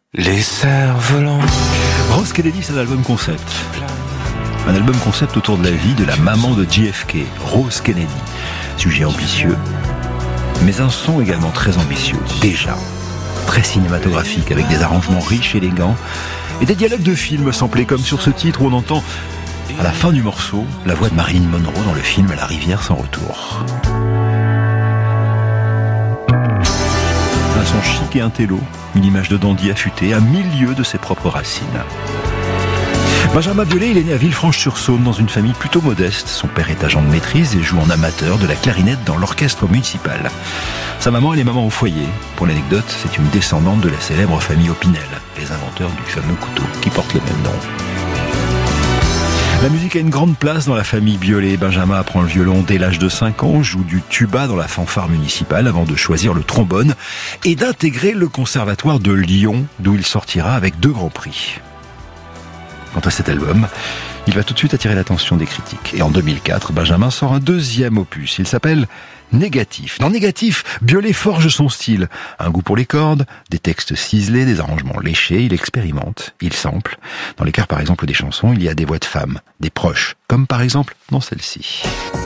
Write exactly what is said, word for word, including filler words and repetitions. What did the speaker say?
Les cerfs-volants. Rose Kennedy, c'est un album concept. Un album concept autour de la vie de la maman de J F K, Rose Kennedy. Sujet ambitieux, mais un son également très ambitieux, déjà. Très cinématographique, avec des arrangements riches, élégants, et des dialogues de films samplés comme sur ce titre où on entend, à la fin du morceau, la voix de Marilyn Monroe dans le film La rivière sans retour. Un son chic et intello, une image de dandy affûtée, à mille lieues de ses propres racines. Benjamin Biolay, il est né à Villefranche-sur-Saône dans une famille plutôt modeste. Son père est agent de maîtrise et joue en amateur de la clarinette dans l'orchestre municipal. Sa maman, elle est maman au foyer. Pour l'anecdote, c'est une descendante de la célèbre famille Opinel, les inventeurs du fameux couteau qui porte le même nom. La musique a une grande place dans la famille Biolay. Benjamin apprend le violon dès l'âge de cinq ans, joue du tuba dans la fanfare municipale avant de choisir le trombone et d'intégrer le conservatoire de Lyon, d'où il sortira avec deux grands prix. Quant à cet album, il va tout de suite attirer l'attention des critiques. Et en deux mille quatre, Benjamin sort un deuxième opus. Il s'appelle Négatif. Dans Négatif, Biolay forge son style. Un goût pour les cordes, des textes ciselés, des arrangements léchés. Il expérimente, il sample. Dans les chœurs, par exemple, des chansons, il y a des voix de femmes, des proches, comme par exemple dans celle-ci.